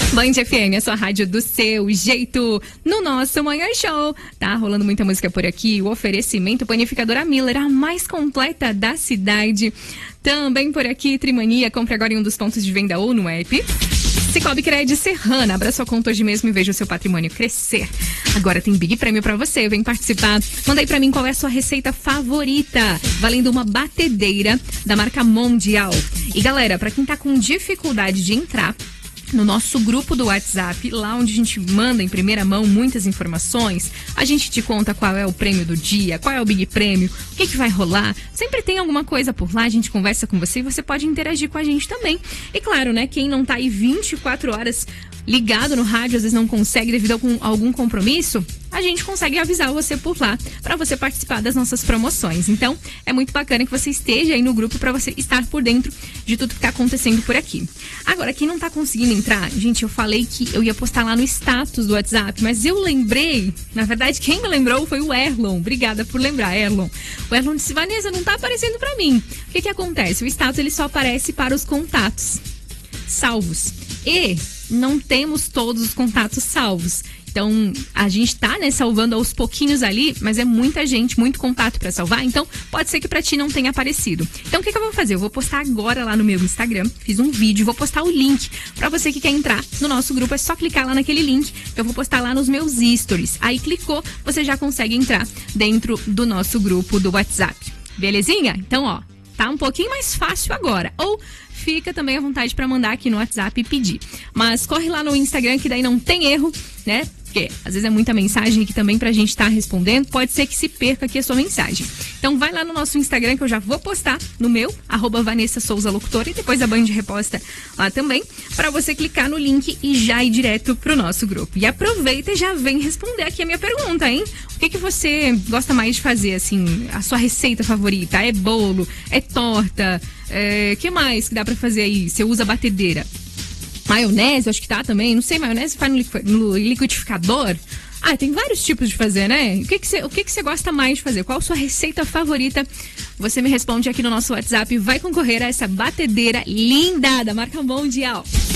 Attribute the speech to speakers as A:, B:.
A: Band FM, a sua rádio do seu jeito. No nosso Manhã Show, tá rolando muita música por aqui. O oferecimento Panificadora Miller, a mais completa da cidade. Também por aqui, Trimania, compre agora em um dos pontos de venda ou no app. Cicobi Cred Serrana, abra sua conta hoje mesmo e veja o seu patrimônio crescer. Agora tem Big Prêmio pra você, vem participar. Manda aí pra mim qual é a sua receita favorita, valendo uma batedeira da marca Mondial. E galera, pra quem tá com dificuldade de entrar no nosso grupo do WhatsApp, lá onde a gente manda em primeira mão muitas informações, a gente te conta qual é o prêmio do dia, qual é o Big Prêmio, o que vai rolar, sempre tem alguma coisa por lá, a gente conversa com você e você pode interagir com a gente também. E claro, né, quem não tá aí 24 horas ligado no rádio, às vezes não consegue devido a algum compromisso, a gente consegue avisar você por lá para você participar das nossas promoções. Então, é muito bacana que você esteja aí no grupo para você estar por dentro de tudo que tá acontecendo por aqui. Agora, quem não tá conseguindo entrar, gente, eu falei que eu ia postar lá no status do WhatsApp, mas eu lembrei, na verdade, quem me lembrou foi o Erlon. Obrigada por lembrar, Erlon. O Erlon disse: Vanessa, não tá aparecendo para mim. O que acontece? O status, ele só aparece para os contatos salvos. E não temos todos os contatos salvos. Então, a gente tá, né, salvando aos pouquinhos ali, mas é muita gente, muito contato pra salvar, então pode ser que pra ti não tenha aparecido. Então, o que eu vou fazer? Eu vou postar agora lá no meu Instagram, fiz um vídeo, vou postar o link pra você que quer entrar no nosso grupo, é só clicar lá naquele link, que eu vou postar lá nos meus stories. Aí, clicou, você já consegue entrar dentro do nosso grupo do WhatsApp. Belezinha? Então, ó, tá um pouquinho mais fácil agora. Ou fica também à vontade para mandar aqui no WhatsApp e pedir. Mas corre lá no Instagram que daí não tem erro, né? Porque às vezes é muita mensagem aqui também pra gente estar respondendo. Pode ser que se perca aqui a sua mensagem. Então vai lá no nosso Instagram que eu já vou postar no meu, @VanessaSouzaLocutora, e depois a Band reposta lá também, para você clicar no link e já ir direto pro nosso grupo. E aproveita e já vem responder aqui a minha pergunta, hein? O que você gosta mais de fazer, assim, a sua receita favorita? É bolo? É torta? Que mais que dá pra fazer aí? Você usa batedeira? Maionese, acho que tá também. Não sei, maionese faz no liquidificador? Ah, tem vários tipos de fazer, né? O que você gosta mais de fazer? Qual a sua receita favorita? Você me responde aqui no nosso WhatsApp e vai concorrer a essa batedeira linda da marca Mondial.